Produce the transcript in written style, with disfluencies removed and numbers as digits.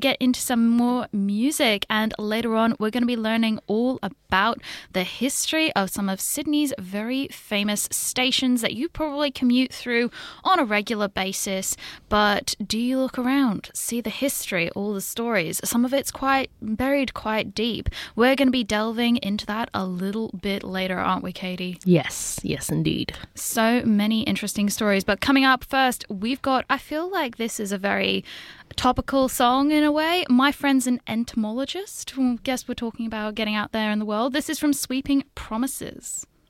get into some more music, and later on we're going to be learning all about the history of some of Sydney's very famous stations that you probably commute through on a regular basis. But do you look around, see the history, all the stories? Some of it's quite buried quite deep. We're going to be delving into that a little bit later, aren't we, Katie? Yes, indeed. So many interesting stories. But coming up first, we've got, I feel like this is a very topical song in a way. My Friend's an Entomologist. Guess we're talking about getting out there in the world. This is from Sweeping Promises.